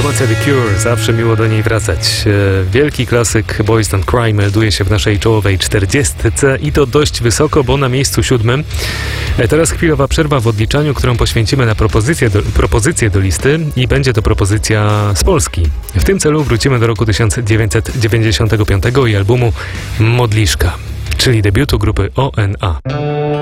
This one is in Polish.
Formacja The Cure, zawsze miło do niej wracać. Wielki klasyk Boys Don't Cry melduje się w naszej czołowej 40 i to dość wysoko, bo na miejscu 7. Teraz chwilowa przerwa w odliczaniu, którą poświęcimy na propozycję do listy i będzie to propozycja z Polski. W tym celu wrócimy do roku 1995 i albumu Modliszka, czyli debiutu grupy ONA.